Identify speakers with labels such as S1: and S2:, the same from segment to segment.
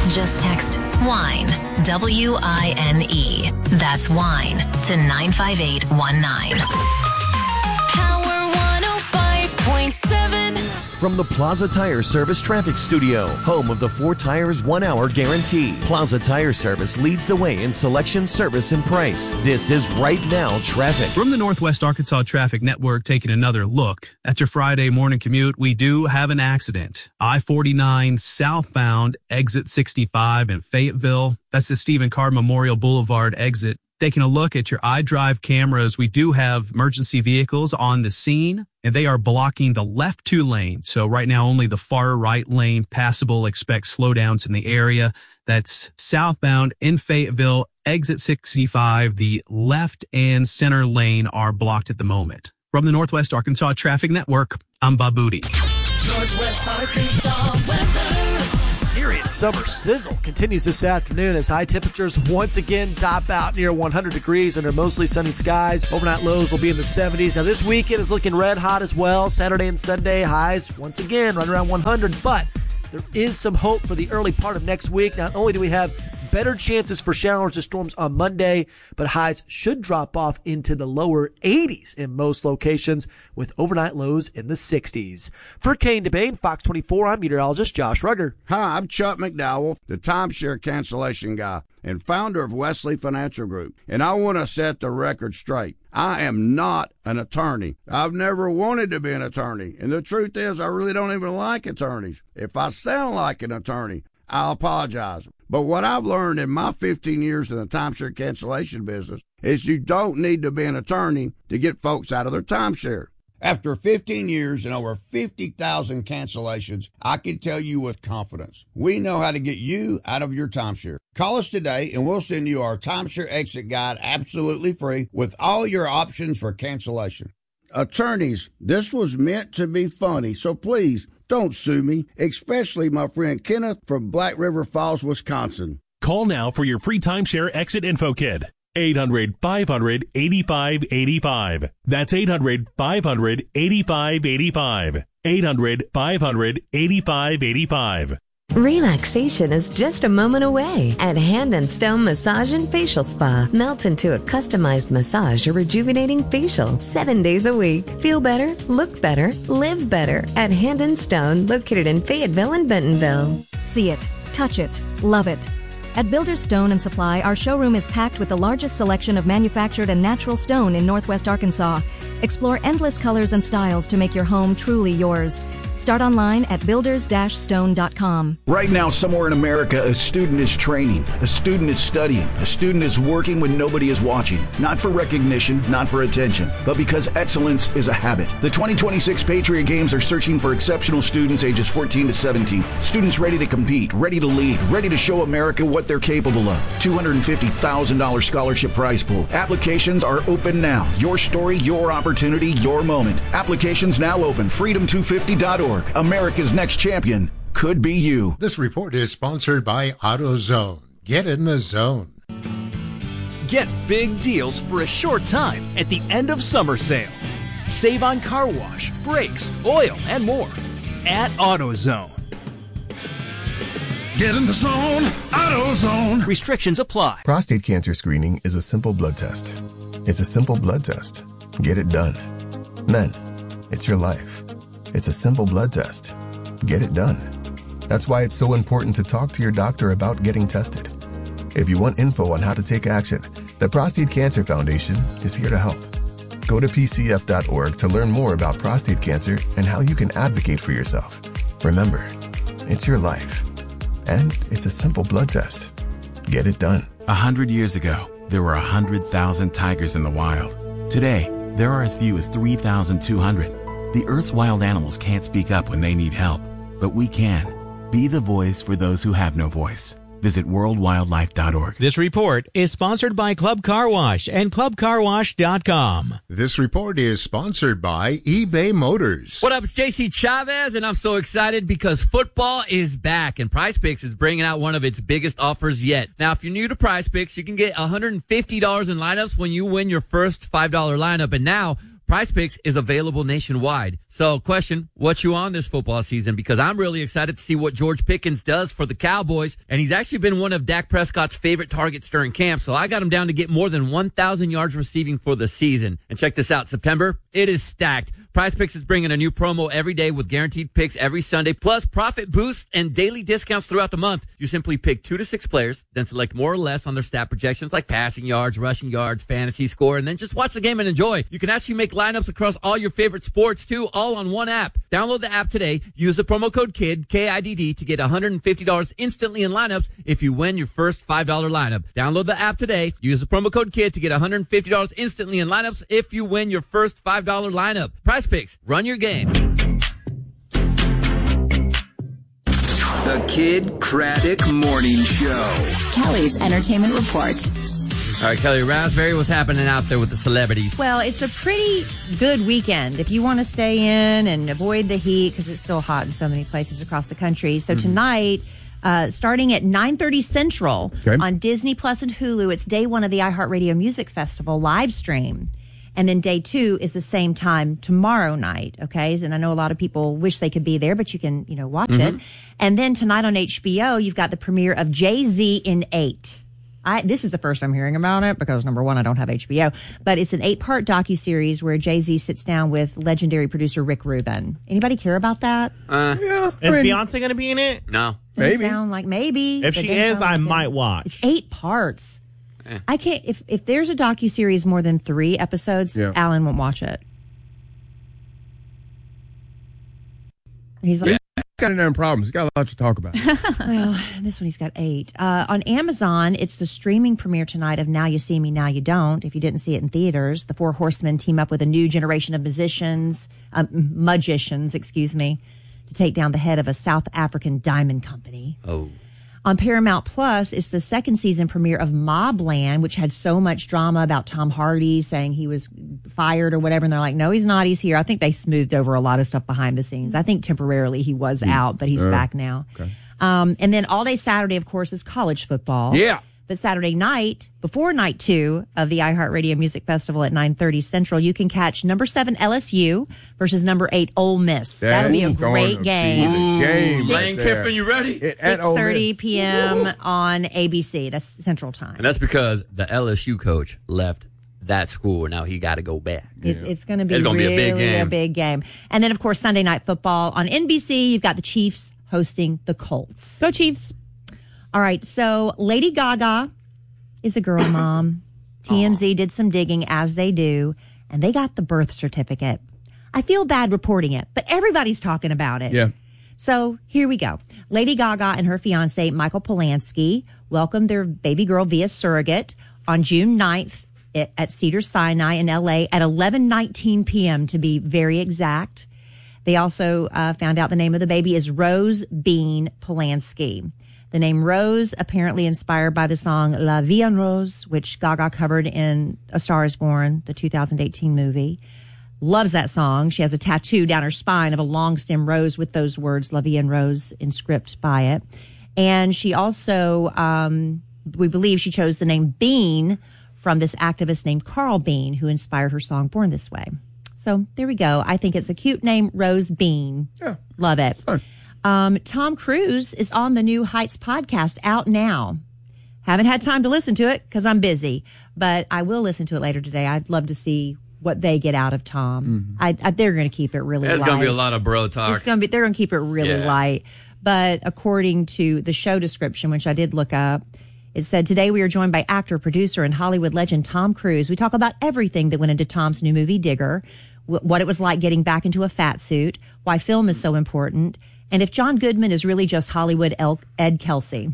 S1: Just text WINE, WINE. That's WINE to 95819.
S2: Power 105.7.
S3: From the Plaza Tire Service Traffic Studio, home of the 4 Tires 1 Hour Guarantee. Plaza Tire Service leads the way in selection, service, and price. This is Right Now Traffic.
S4: From the Northwest Arkansas Traffic Network, taking another look at your Friday morning commute, we do have an accident. I-49 southbound, exit 65 in Fayetteville. That's the Stephen Card Memorial Boulevard exit. Taking a look at your iDrive cameras, we do have emergency vehicles on the scene, and they are blocking the left 2 lanes. So right now, only the far right lane passable. Expect slowdowns in the area. That's southbound in Fayetteville, exit 65. The left and center lane are blocked at the moment. From the Northwest Arkansas Traffic Network, I'm Bob Booty.
S2: Northwest Arkansas weather.
S5: Serious summer sizzle continues this afternoon as high temperatures once again top out near 100 degrees under mostly sunny skies. Overnight lows will be in the 70s. Now this weekend is looking red hot as well. Saturday and Sunday highs once again right around 100, but there is some hope for the early part of next week. Not only do we have better chances for showers and storms on Monday, but highs should drop off into the lower 80s in most locations with overnight lows in the 60s. For Kane DeBane, Fox 24, I'm meteorologist Josh Rugger.
S6: Hi, I'm Chuck McDowell, the timeshare cancellation guy and founder of Wesley Financial Group. And I want to set the record straight. I am not an attorney. I've never wanted to be an attorney. And the truth is, I really don't even like attorneys. If I sound like an attorney, I'll apologize. But what I've learned in my 15 years in the timeshare cancellation business is you don't need to be an attorney to get folks out of their timeshare. After 15 years and over 50,000 cancellations, I can tell you with confidence, we know how to get you out of your timeshare. Call us today and we'll send you our timeshare exit guide absolutely free with all your options for cancellation. Attorneys, this was meant to be funny, so please don't sue me, especially my friend Kenneth from Black River Falls, Wisconsin.
S7: Call now for your free timeshare exit info kit. 800-500-8585. That's 800-500-8585. 800-500-8585.
S8: Relaxation is just a moment away at Hand & Stone Massage and Facial Spa. Melt into a customized massage or rejuvenating facial 7 days a week. Feel better, look better, live better at Hand & Stone, located in Fayetteville and Bentonville.
S9: See it, touch it, love it. At Builder's Stone & Supply, our showroom is packed with the largest selection of manufactured and natural stone in Northwest Arkansas. Explore endless colors and styles to make your home truly yours. Start online at builders-stone.com.
S10: Right now, somewhere in America, a student is training, a student is studying, a student is working when nobody is watching. Not for recognition, not for attention, but because excellence is a habit. The 2026 Patriot Games are searching for exceptional students ages 14 to 17. Students ready to compete, ready to lead, ready to show America what they're capable of. $250,000 scholarship prize pool. Applications are open now. Your story, your opportunity, your moment. Applications now open. Freedom250.org. America's next champion could be you.
S11: This report is sponsored by AutoZone. Get in the zone.
S12: Get big deals for a short time at the end of summer sale. Save on car wash, brakes, oil, and more at AutoZone.
S13: Get in the zone, AutoZone.
S12: Restrictions apply.
S14: Prostate cancer screening is a simple blood test. It's a simple blood test. Get it done. Men, it's your life. It's a simple blood test. Get it done. That's why it's so important to talk to your doctor about getting tested. If you want info on how to take action, the Prostate Cancer Foundation is here to help. Go to pcf.org to learn more about prostate cancer and how you can advocate for yourself. Remember, it's your life. And it's a simple blood test. Get it done.
S15: 100 years ago, there were 100,000 tigers in the wild. Today, there are as few as 3,200. The Earth's wild animals can't speak up when they need help, but we can. Be the voice for those who have no voice. Visit worldwildlife.org.
S16: This report is sponsored by Club Car Wash and clubcarwash.com.
S11: This report is sponsored by eBay Motors.
S17: What up, it's JC Chavez, and I'm so excited because football is back, and Prize Picks is bringing out one of its biggest offers yet. Now, if you're new to Prize Picks, you can get $150 in lineups when you win your first $5 lineup, and now Prize Picks is available nationwide. So, question, what you on this football season? Because I'm really excited to see what George Pickens does for the Cowboys. And he's actually been one of Dak Prescott's favorite targets during camp. So I got him down to get more than 1,000 yards receiving for the season. And check this out, September, it is stacked. Prize Picks is bringing a new promo every day with guaranteed picks every Sunday, plus profit boosts and daily discounts throughout the month. You simply pick 2 to 6 players, then select more or less on their stat projections like passing yards, rushing yards, fantasy score, and then just watch the game and enjoy. You can actually make lineups across all your favorite sports too, all on one app. Download the app today. Use the promo code KIDD, K-I-D-D, to get $150 instantly in lineups if you win your first $5 lineup. Download the app today. Use the promo code KIDD to get $150 instantly in lineups if you win your first $5 lineup. Prize Picks. Run your game.
S18: The Kid Craddock Morning Show.
S19: Kelly's Entertainment Report.
S17: All right, Kelly Raspberry, what's happening out there with the celebrities?
S20: Well, it's a pretty good weekend if you want to stay in and avoid the heat because it's still hot in so many places across the country. So tonight, starting at 9:30 Central on Disney Plus and Hulu, it's day one of the iHeartRadio Music Festival live stream. And then day 2 is the same time tomorrow night, okay? And I know a lot of people wish they could be there, but you can, watch it. And then tonight on HBO, you've got the premiere of Jay-Z in 8. This is the first I'm hearing about it because, number one, I don't have HBO. But it's an 8-part docuseries where Jay-Z sits down with legendary producer Rick Rubin. Anybody care about that?
S21: Yeah. Is Beyonce going to be in it?
S17: No.
S20: Maybe. Sound like maybe.
S21: If she is, I might watch.
S20: It's 8 parts. I can't. If there's a docuseries more than 3 episodes, Alan won't watch it. He's like,
S22: he's got enough problems. He's got a lot to talk about.
S20: Well, this one he's got 8. On Amazon, it's the streaming premiere tonight of Now You See Me, Now You Don't. If you didn't see it in theaters, the 4 horsemen team up with a new generation of magicians, to take down the head of a South African diamond company.
S17: Oh.
S20: On Paramount Plus, it's the second season premiere of Mobland, which had so much drama about Tom Hardy saying he was fired or whatever. And they're like, no, he's not. He's here. I think they smoothed over a lot of stuff behind the scenes. I think temporarily he was out, but he's back now.
S22: Okay.
S20: And then all day Saturday, of course, is college football.
S22: Yeah.
S20: But Saturday night, before night 2 of the iHeartRadio Music Festival at 9:30 Central, you can catch number 7 LSU versus number 8 Ole Miss. That'll be a great game.
S17: Lane Kiffin, you ready?
S20: 6:30 p.m. on ABC. That's Central Time.
S17: And that's because the LSU coach left that school, and now he got to go back.
S20: It's going to be really a big game. And then, of course, Sunday Night Football on NBC. You've got the Chiefs hosting the Colts.
S23: Go Chiefs.
S20: All right, so Lady Gaga is a girl mom. TMZ did some digging, as they do, and they got the birth certificate. I feel bad reporting it, but everybody's talking about it.
S22: Yeah.
S20: So here we go. Lady Gaga and her fiancé, Michael Polanski, welcomed their baby girl via surrogate on June 9th at Cedars-Sinai in L.A. at 11:19 p.m. to be very exact. They also found out the name of the baby is Rose Bean Polanski. The name Rose, apparently inspired by the song La Vie en Rose, which Gaga covered in A Star is Born, the 2018 movie. Loves that song. She has a tattoo down her spine of a long stem rose with those words, La Vie en Rose, inscripted by it. And she also, we believe she chose the name Bean from this activist named Carl Bean, who inspired her song Born This Way. So there we go. I think it's a cute name, Rose Bean.
S22: Yeah.
S20: Love it.
S22: Fun.
S20: Tom Cruise is on the New Heights podcast out now. Haven't had time to listen to it because I'm busy, but I will listen to it later today. I'd love to see what they get out of Tom. They're going to keep it really light.
S17: There's going to be a lot of bro talk.
S20: They're going to keep it really light. But according to the show description, which I did look up, it said, today we are joined by actor, producer, and Hollywood legend Tom Cruise. We talk about everything that went into Tom's new movie, Digger, what it was like getting back into a fat suit, why film is so important, and if John Goodman is really just Hollywood Ed Kelsey.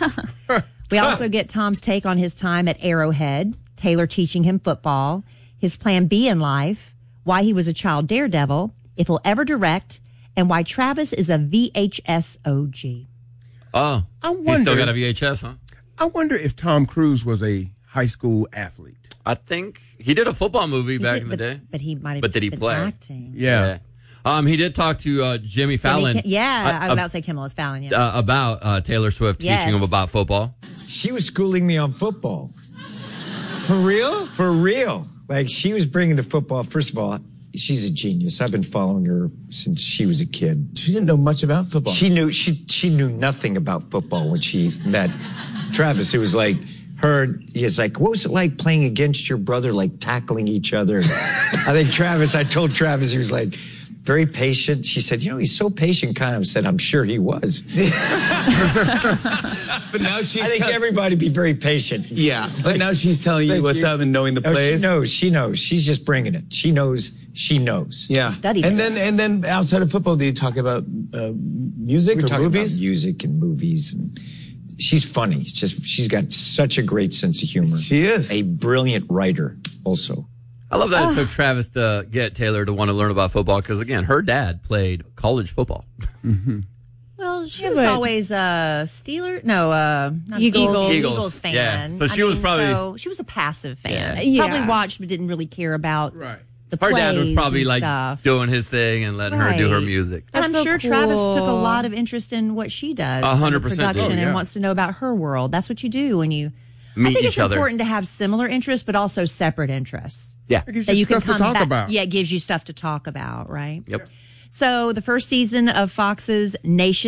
S20: We also get Tom's take on his time at Arrowhead, Taylor teaching him football, his plan B in life, why he was a child daredevil, if he'll ever direct, and why Travis is a VHS OG.
S17: Oh,
S22: I wonder,
S17: you still got a VHS, huh?
S22: I wonder if Tom Cruise was a high school athlete.
S17: I think he did a football movie back in the day.
S20: But he might have
S17: But did he
S20: been
S17: play?
S20: acting.
S22: Yeah.
S17: He did talk to Jimmy Fallon.
S20: I was about to say Kimmel is Fallon, yeah.
S17: About Taylor Swift teaching him about football.
S24: She was schooling me on football. For real? For real. Like, she was bringing the football. First of all, she's a genius. I've been following her since she was a kid.
S1: She didn't know much about football.
S24: She knew nothing about football when she met Travis. It was like it's like, what was it like playing against your brother, like tackling each other? I told Travis, he was like, very patient. She said, he's so patient, kind of said, I'm sure he was.
S1: But now I
S24: think everybody be very patient.
S1: Yeah. But now she's telling you what's up and knowing the plays.
S24: She knows. She's just bringing it. She knows.
S1: Yeah. And then outside of football, do you talk about music or movies?
S24: About music and movies. And she's funny. She's got such a great sense of humor.
S1: She is.
S24: A brilliant writer also.
S17: I love that it took Travis to get Taylor to want to learn about football because, again, her dad played college football.
S1: Mm-hmm.
S20: Well, she was always a Eagles fan.
S17: Yeah. So she was probably
S20: she was a passive fan.
S21: Yeah.
S20: Probably watched but didn't really care about the
S17: her
S20: plays.
S17: dad was probably
S20: and
S17: like
S20: stuff.
S17: doing his thing and letting her do her music.
S20: And I'm
S21: That's so
S20: sure
S21: cool.
S20: Travis took a lot of interest in what she does.
S17: 100%
S20: production and wants to know about her world. That's what you do when you
S17: meet
S20: I think
S17: each
S20: it's
S17: other.
S20: important to have similar interests, but also separate interests.
S17: Yeah.
S22: It gives you stuff to talk about.
S20: Yeah, it gives you stuff to talk about, right?
S17: Yep.
S20: So the first season of Fox's Nation